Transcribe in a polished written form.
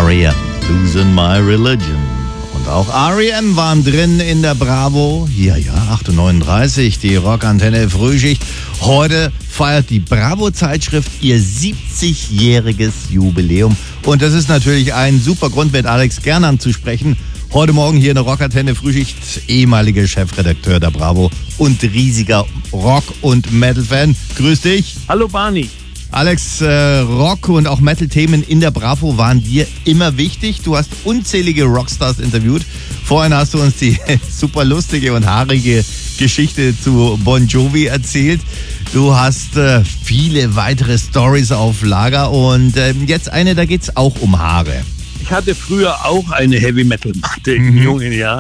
R.E.M. Losing My Religion. Und auch R.E.M. waren drin in der Bravo. Ja, 8:39 die Rockantenne Frühschicht. Heute feiert die Bravo-Zeitschrift ihr 70-jähriges Jubiläum. Und das ist natürlich ein super Grund, mit Alex Gernand zu sprechen. Heute Morgen hier in der Rockantenne Frühschicht, ehemaliger Chefredakteur der Bravo und riesiger Rock- und Metal-Fan. Grüß dich. Hallo Barney. Alex, Rock- und auch Metal-Themen in der Bravo waren dir immer wichtig. Du hast unzählige Rockstars interviewt. Vorhin hast du uns die super lustige und haarige Geschichte zu Bon Jovi erzählt. Du hast viele weitere Stories auf Lager und jetzt eine, da geht's auch um Haare. Ich hatte früher auch eine Heavy-Metal-Matte in jungen Jahren.